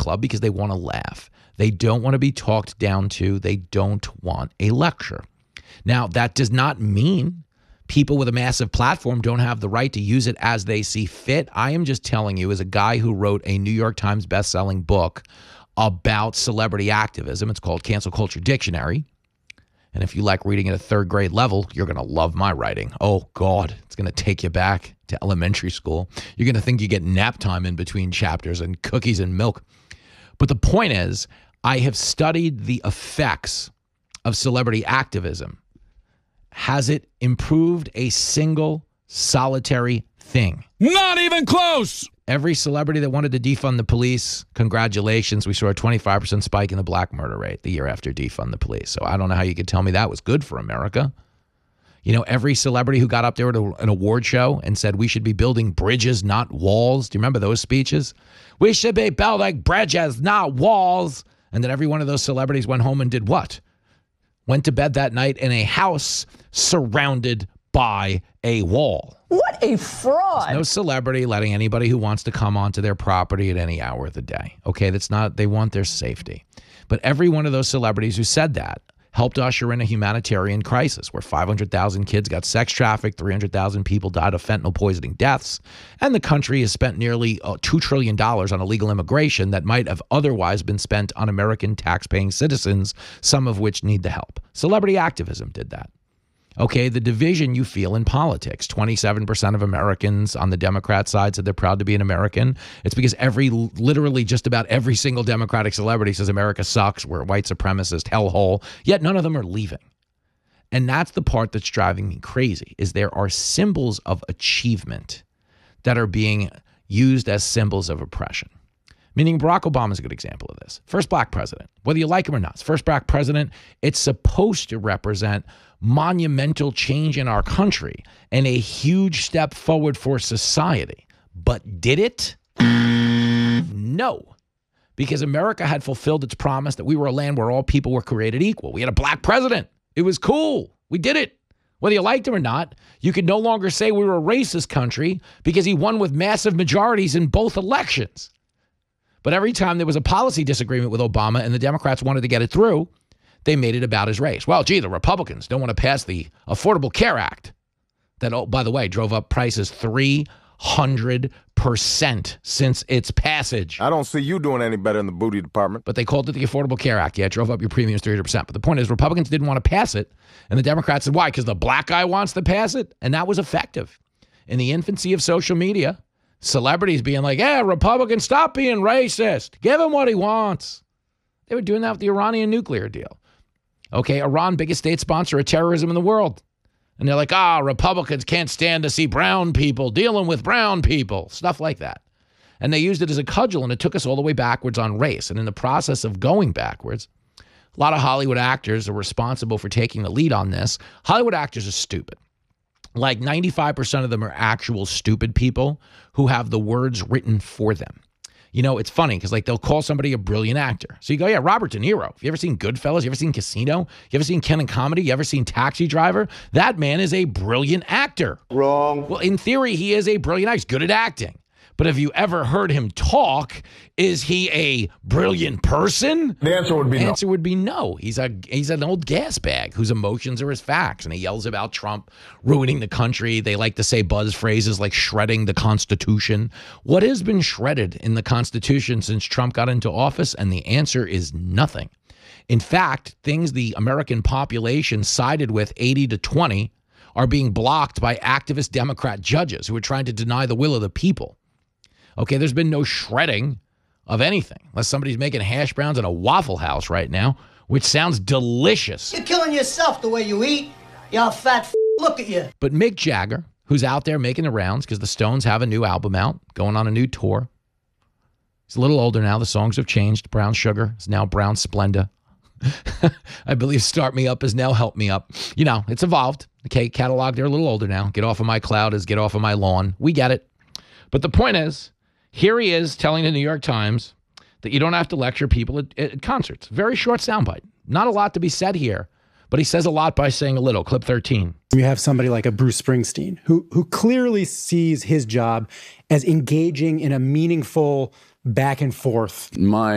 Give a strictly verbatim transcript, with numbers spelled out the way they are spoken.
club because they want to laugh. They don't want to be talked down to. They don't want a lecture. Now, that does not mean people with a massive platform don't have the right to use it as they see fit. I am just telling you, as a guy who wrote a New York Times best-selling book about celebrity activism, it's called Cancel Culture Dictionary. And if you like reading at a third grade level, you're going to love my writing. Oh, God, it's going to take you back to elementary school. You're going to think you get nap time in between chapters and cookies and milk. But the point is, I have studied the effects of celebrity activism. Has it improved a single solitary thing? Not even close. Every celebrity that wanted to defund the police, congratulations. We saw a twenty-five percent spike in the black murder rate the year after defund the police. So I don't know how you could tell me that was good for America. You know, every celebrity who got up there at a, an award show and said we should be building bridges, not walls. Do you remember those speeches? We should be building bridges, not walls. And then every one of those celebrities went home and did what? Went to bed that night in a house surrounded by a wall. What a fraud. There's no celebrity letting anybody who wants to come onto their property at any hour of the day. Okay, that's not, they want their safety. But every one of those celebrities who said that helped usher in a humanitarian crisis where five hundred thousand kids got sex trafficked, three hundred thousand people died of fentanyl poisoning deaths, and the country has spent nearly uh, two trillion dollars on illegal immigration that might have otherwise been spent on American tax-paying citizens, some of which need the help. Celebrity activism did that. Okay, the division you feel in politics. twenty-seven percent of Americans on the Democrat side said they're proud to be an American. It's because every, literally just about every single Democratic celebrity says America sucks, we're a white supremacist hellhole, yet none of them are leaving. And that's the part that's driving me crazy, is there are symbols of achievement that are being used as symbols of oppression. Meaning Barack Obama is a good example of this. First black president, whether you like him or not, first black president, it's supposed to represent monumental change in our country and a huge step forward for society. But did it? No. Because America had fulfilled its promise that we were a land where all people were created equal. We had a black president. It was cool. We did it. Whether you liked him or not, you could no longer say we were a racist country because he won with massive majorities in both elections. But every time there was a policy disagreement with Obama and the Democrats wanted to get it through, they made it about his race. Well, gee, the Republicans don't want to pass the Affordable Care Act that, oh, by the way, drove up prices three hundred percent since its passage. I don't see you doing any better in the booty department. But they called it the Affordable Care Act. Yeah, it drove up your premiums three hundred percent. But the point is, Republicans didn't want to pass it, and the Democrats said, why? Because the black guy wants to pass it? And that was effective. In the infancy of social media, celebrities being like, yeah, Republicans, stop being racist. Give him what he wants. They were doing that with the Iranian nuclear deal. Okay, Iran, biggest state sponsor of terrorism in the world. And they're like, ah, Republicans can't stand to see brown people dealing with brown people, stuff like that. And they used it as a cudgel, and it took us all the way backwards on race. And in the process of going backwards, a lot of Hollywood actors are responsible for taking the lead on this. Hollywood actors are stupid. Like ninety-five percent of them are actual stupid people who have the words written for them. You know, it's funny because, like, they'll call somebody a brilliant actor. So you go, yeah, Robert De Niro. Have you ever seen Goodfellas? You ever seen Casino? You ever seen Ken and Comedy? You ever seen Taxi Driver? That man is a brilliant actor. Wrong. Well, in theory, he is a brilliant actor. He's good at acting. But have you ever heard him talk? Is he a brilliant person? The answer would be the no. answer would be no. He's a he's an old gas bag whose emotions are his facts, and he yells about Trump ruining the country. They like to say buzz phrases like shredding the Constitution. What has been shredded in the Constitution since Trump got into office? And the answer is nothing. In fact, things the American population sided with eighty to twenty are being blocked by activist Democrat judges who are trying to deny the will of the people. Okay, there's been no shredding of anything, unless somebody's making hash browns in a Waffle House right now, which sounds delicious. You're killing yourself the way you eat. You fat f***. Look at you. But Mick Jagger, who's out there making the rounds because the Stones have a new album out, going on a new tour. He's a little older now. The songs have changed. Brown Sugar is now Brown Splenda. I believe Start Me Up is now Help Me Up. You know, it's evolved. Okay, catalog, they're a little older now. Get Off of My Cloud is Get Off of My Lawn. We get it. But the point is, here he is telling the New York Times that you don't have to lecture people at, at concerts. Very short soundbite. Not a lot to be said here, but he says a lot by saying a little. Clip thirteen. You have somebody like a Bruce Springsteen who who clearly sees his job as engaging in a meaningful back and forth. My